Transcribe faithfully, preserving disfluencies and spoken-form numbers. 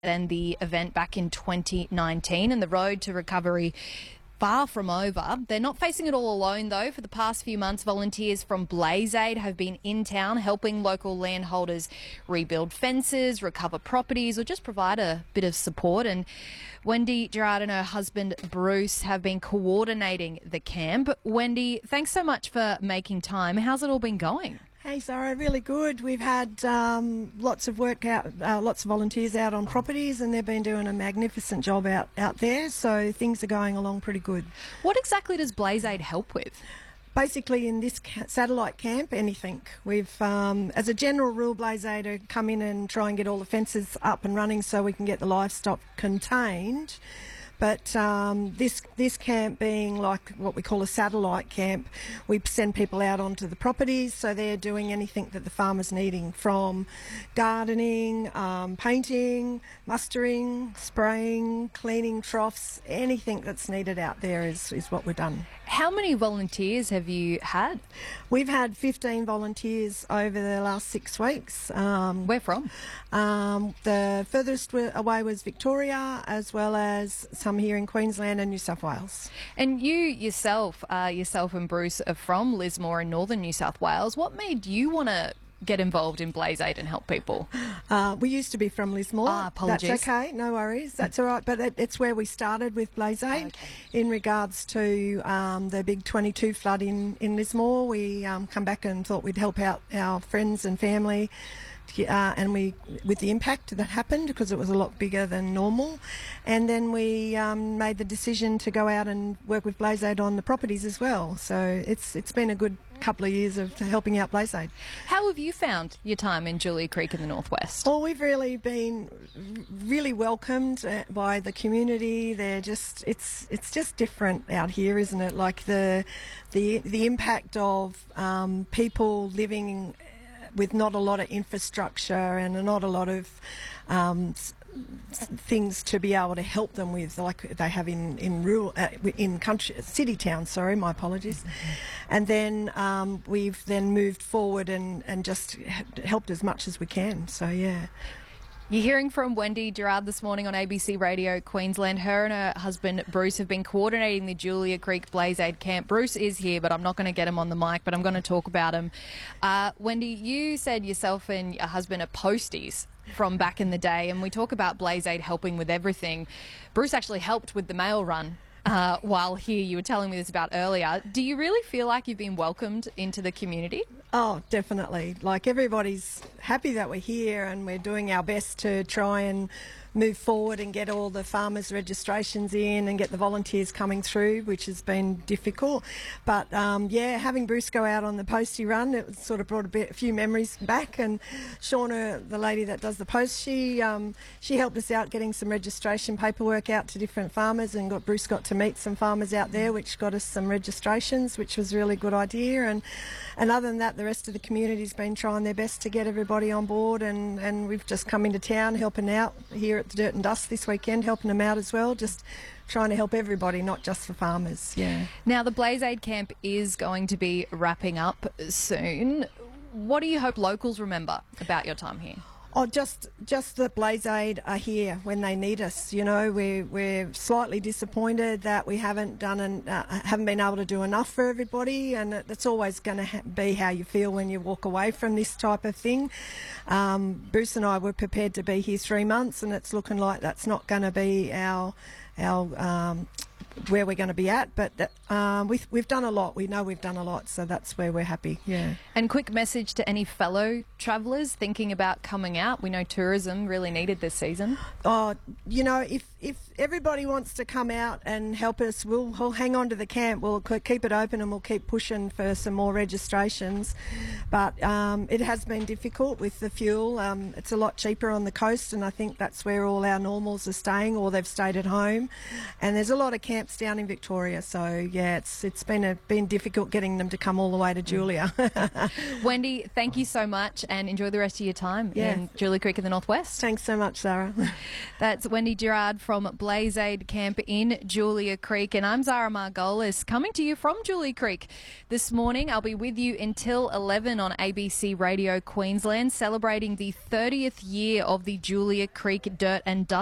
and the event back in twenty nineteen, and the road to recovery far from over. They're not facing it all alone, though. For the past few months, volunteers from Blaze Aid have been in town helping local landholders rebuild fences, recover properties, or just provide a bit of support. And Wendy Gerard and her husband Bruce have been coordinating the camp. Wendy, thanks so much for making time. How's it all been going? Hey Zara, really good. We've had um, lots of work out, uh, lots of volunteers out on properties, and they've been doing a magnificent job out, out there, so things are going along pretty good. What exactly does Blaze Aid help with? Basically, in this ca- satellite camp, anything. We've, um, as a general rule, Blaze Aid are come in and try and get all the fences up and running so we can get the livestock contained. But um, this this camp being like what we call a satellite camp, we send people out onto the properties, so they're doing anything that the farmer's needing, from gardening, um, painting, mustering, spraying, cleaning troughs, anything that's needed out there is, is what we've done. How many volunteers have you had? We've had fifteen volunteers over the last six weeks. Um, Where from? Um, the furthest away was Victoria, as well as some here in Queensland and New South Wales. And you yourself, uh, yourself and Bruce are from Lismore in northern New South Wales. What made you want to get involved in Blaze Aid and help people? Uh, we used to be from Lismore. Ah, apologies. That's okay, no worries. That's all right. But it, it's where we started with Blaze Aid. Okay. In regards to um, the big twenty-two flood in, in Lismore, we um, come back and thought we'd help out our friends and family. Uh, and we, with the impact that happened, because it was a lot bigger than normal, and then we um, made the decision to go out and work with Blaze Aid on the properties as well. So it's it's been a good couple of years of helping out Blaze Aid. How have you found your time in Julia Creek in the northwest? Well, we've really been really welcomed by the community. They're just it's it's just different out here, isn't it? Like the the the impact of um, people living with not a lot of infrastructure and not a lot of um, things to be able to help them with, like they have in in rural uh, in country city towns. Sorry, my apologies. Mm-hmm. And then um, we've then moved forward and and just helped as much as we can. So yeah. You're hearing from Wendy Gerard this morning on A B C Radio Queensland. Her and her husband Bruce have been coordinating the Julia Creek Blaze Aid camp. Bruce is here, but I'm not going to get him on the mic, but I'm going to talk about him. Uh, Wendy, you said yourself and your husband are posties from back in the day, and we talk about Blaze Aid helping with everything. Bruce actually helped with the mail run uh, while here. You were telling me this about earlier. Do you really feel like you've been welcomed into the community? Oh, definitely. Like, everybody's happy that we're here, and we're doing our best to try and move forward and get all the farmers' registrations in and get the volunteers coming through, which has been difficult. But um, yeah, having Bruce go out on the postie run, it sort of brought a, bit, a few memories back. And Shauna, the lady that does the post, she um, she helped us out getting some registration paperwork out to different farmers, and got Bruce got to meet some farmers out there, which got us some registrations, which was a really good idea. And and other than that, the rest of the community's been trying their best to get everybody on board, and, and we've just come into town helping out here at the Dirt and Dust this weekend, helping them out as well, just trying to help everybody, not just for farmers. Yeah. Now, the Blaze Aid camp is going to be wrapping up soon. What do you hope locals remember about your time here? Oh, just just that Blaze Aid are here when they need us. You know, we're we're slightly disappointed that we haven't done an, uh, haven't been able to do enough for everybody, and that's always going to ha- be how you feel when you walk away from this type of thing. Um, Bruce and I were prepared to be here three months, and it's looking like that's not going to be our our um, where we're going to be at, but um, we've, we've done a lot. We know we've done a lot, so that's where we're happy. Yeah. And quick message to any fellow travellers thinking about coming out. We know tourism really needed this season. Oh, you know, if if everybody wants to come out and help us, we'll, we'll hang on to the camp. We'll keep it open, and we'll keep pushing for some more registrations. But um, it has been difficult with the fuel. Um, it's a lot cheaper on the coast, and I think that's where all our normals are staying, or they've stayed at home. And there's a lot of camp camps down in Victoria. So yeah, it's it's been a, been difficult getting them to come all the way to Julia. Wendy, thank you so much and enjoy the rest of your time Yeah. in Julia Creek in the Northwest. Thanks so much, Zara. That's Wendy Gerard from Blaze Aid Camp in Julia Creek, and I'm Zara Margolis coming to you from Julia Creek. This morning I'll be with you until eleven on A B C Radio Queensland, celebrating the thirtieth year of the Julia Creek Dirt and Dust